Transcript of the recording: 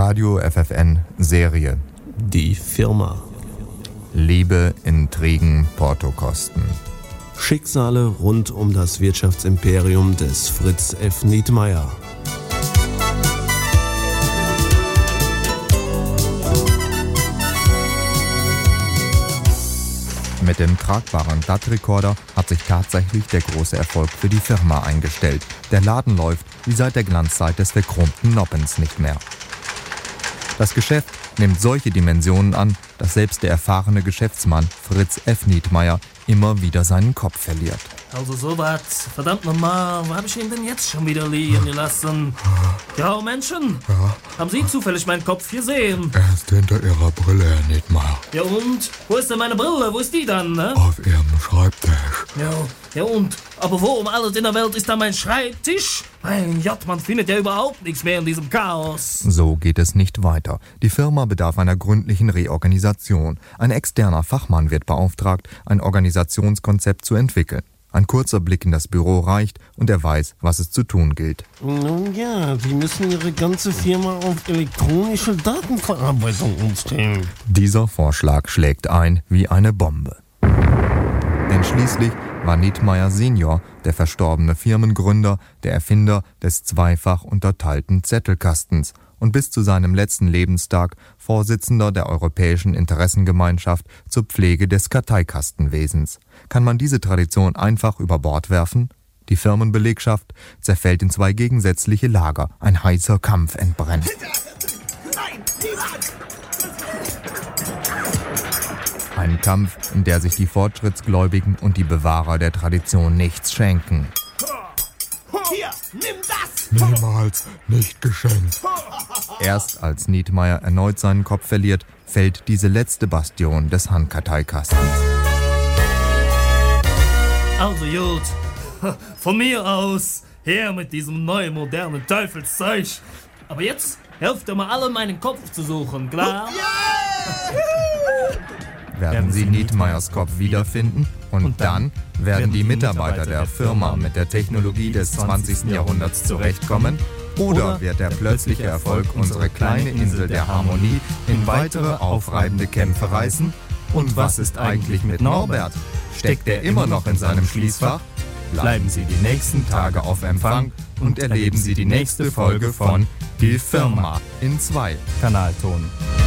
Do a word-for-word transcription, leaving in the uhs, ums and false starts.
Radio F F N Serie. Die Firma. Liebe, Intrigen, Portokosten. Schicksale rund um das Wirtschaftsimperium des Fritz F. Nietmeyer. Mit dem tragbaren D A T-Rekorder hat sich tatsächlich der große Erfolg für die Firma eingestellt. Der Laden läuft wie seit der Glanzzeit des verchromten Noppens nicht mehr. Das Geschäft nimmt solche Dimensionen an, dass selbst der erfahrene Geschäftsmann Fritz F. Nietmeyer immer wieder seinen Kopf verliert. Also sowas, verdammt nochmal, wo habe ich ihn denn jetzt schon wieder liegen gelassen? Ja, Menschen, Ja, haben Sie zufällig meinen Kopf gesehen? er ist hinter Ihrer Brille, Herr Nietmeyer. Ja und? Wo ist denn meine Brille? Wo ist die dann, ne? Auf Ihrem Schreibtisch. Ja, ja und? Aber wo um alles in der Welt ist da mein Schreibtisch? Mein Gott, man findet ja überhaupt nichts mehr in diesem Chaos. So geht es nicht weiter. Die Firma bedarf einer gründlichen Reorganisation. Ein externer Fachmann wird beauftragt, ein Organisationskonzept zu entwickeln. Ein kurzer Blick in das Büro reicht und er weiß, was es zu tun gilt. Nun ja, Sie müssen Ihre ganze Firma auf elektronische Datenverarbeitung umstellen. Dieser Vorschlag schlägt ein wie eine Bombe. Denn schließlich war Nietmeyer Senior der verstorbene Firmengründer, der Erfinder des zweifach unterteilten Zettelkastens und bis zu seinem letzten Lebenstag Vorsitzender der Europäischen Interessengemeinschaft zur Pflege des Karteikastenwesens. Kann man diese Tradition einfach über Bord werfen? Die Firmenbelegschaft zerfällt in zwei gegensätzliche Lager. Ein heißer Kampf entbrennt. Ein Kampf, in der sich die Fortschrittsgläubigen und die Bewahrer der Tradition nichts schenken. Hier, nimm das! Niemals nicht geschenkt. Erst als Nietmeyer erneut seinen Kopf verliert, fällt diese letzte Bastion des Handkarteikastens. Also gut, von mir aus, her mit diesem neuen modernen Teufelszeug. Aber jetzt helft ihr mal alle, meinen Kopf zu suchen, klar? Werden sie Nietmeyers Kopf wiederfinden? Und dann werden die Mitarbeiter der Firma mit der Technologie des zwanzigsten Jahrhunderts zurechtkommen? Oder wird der plötzliche Erfolg unsere kleine Insel der Harmonie in weitere aufreibende Kämpfe reißen? Und was ist eigentlich mit Norbert? Steckt er immer noch in seinem Schließfach? Bleiben Sie die nächsten Tage auf Empfang und erleben Sie die nächste Folge von Die Firma in zwei Kanalton.